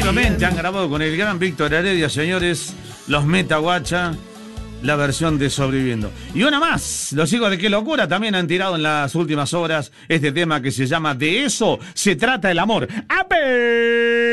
Efectivamente, han grabado con el gran Víctor Heredia, señores, los Metaguacha, la versión de Sobreviviendo. Y una más, los hijos de Qué Locura también han tirado en las últimas horas este tema que se llama De eso se trata el amor. ¡Ape!